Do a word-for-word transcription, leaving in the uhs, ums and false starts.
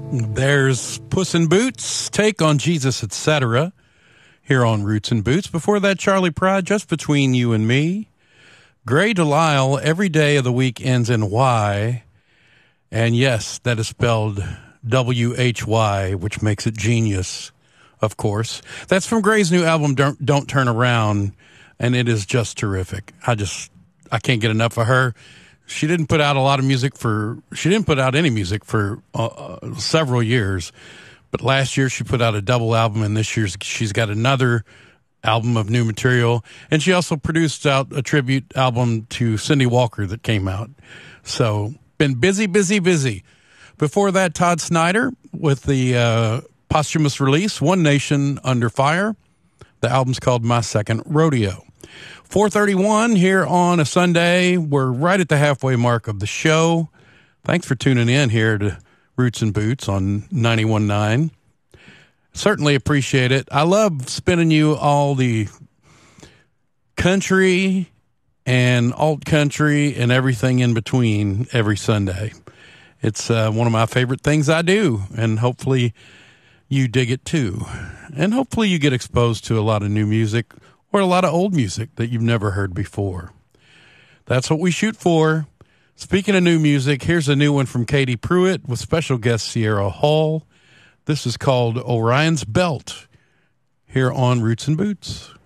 There's Puss in Boots, Take on Jesus, et cetera, here on Roots and Boots. Before that, Charlie Pride, Just Between You and Me. Gray Delisle, Every Day of the Week Ends in Y. And yes, that is spelled W H Y, which makes it genius, of course. That's from Gray's new album, Don't, Don't Turn Around, and it is just terrific. I just, I can't get enough of her. She didn't put out a lot of music for, she didn't put out any music for uh, several years. But last year she put out a double album, and this year she's got another album of new material. And she also produced out a tribute album to Cindy Walker that came out. So, been busy, busy, busy. Before that, Todd Snyder with the uh, posthumous release, One Nation Under Fire. The album's called My Second Rodeo. four thirty-one here on a Sunday. We're right at the halfway mark of the show. Thanks for tuning in here to Roots and Boots on ninety-one point nine. Certainly appreciate it. I love spinning you all the country and alt country and everything in between every Sunday. It's uh, one of my favorite things I do, and hopefully you dig it too. And hopefully you get exposed to a lot of new music or a lot of old music that you've never heard before. That's what we shoot for. Speaking of new music, here's a new one from Katie Pruitt with special guest Sierra Hall. This is called Orion's Belt here on Roots and Boots.